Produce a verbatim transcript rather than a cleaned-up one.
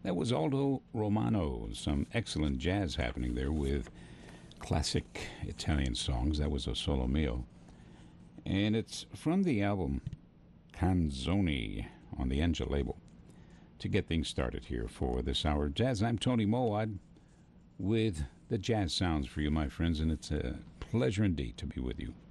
That was Aldo Romano. Some excellent jazz happening there with classic Italian songs. That was a solo mio. And it's from the album Canzoni on the Angel label. To get things started here for this hour of jazz, I'm Tony Mowat with the jazz sounds for you, my friends, and it's a pleasure indeed to be with you